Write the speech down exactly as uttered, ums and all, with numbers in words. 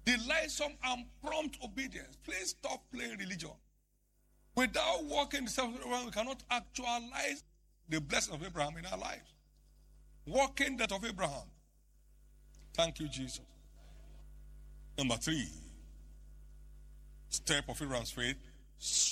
delightsome and prompt obedience. Please stop playing religion. Without walking the steps of Abraham, we cannot actualize the blessing of Abraham in our lives. Walking that of Abraham. Thank you, Jesus. Number three, step of Abraham's faith,